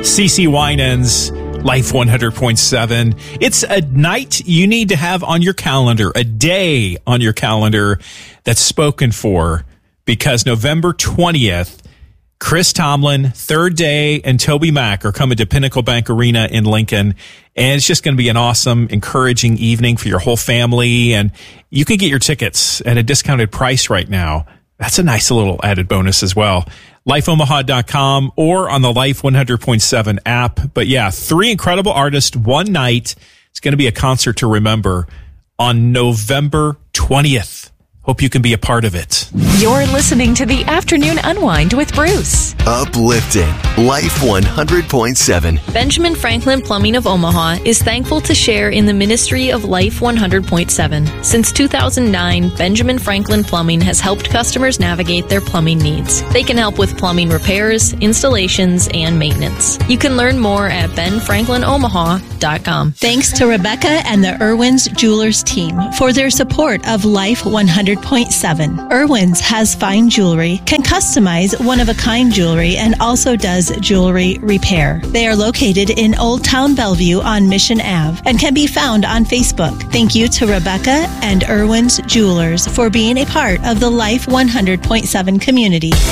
CeCe Winans, Life 100.7. It's a night you need to have on your calendar, a day on your calendar that's spoken for, because November 20th, Chris Tomlin, Third Day, and Toby Mac are coming to Pinnacle Bank Arena in Lincoln. And it's just going to be an awesome, encouraging evening for your whole family. And you can get your tickets at a discounted price right now. That's a nice little added bonus as well. LifeOmaha.com or on the Life 100.7 app. But yeah, 3 incredible artists, one night. It's going to be a concert to remember on November 20th. Hope you can be a part of it. You're listening to the Afternoon Unwind with Bruce. Uplifting Life 100.7. Benjamin Franklin Plumbing of Omaha is thankful to share in the ministry of Life 100.7. Since 2009, Benjamin Franklin Plumbing has helped customers navigate their plumbing needs. They can help with plumbing repairs, installations, and maintenance. You can learn more at benfranklinomaha.com. Thanks to Rebecca and the Irwin's Jewelers team for their support of Life 100.7. Irwin's has fine jewelry, can customize one-of-a-kind jewelry, and also does jewelry repair. They are located in Old Town Bellevue on Mission Ave and can be found on Facebook. Thank you to Rebecca and Irwin's Jewelers for being a part of the Life 100.7 community.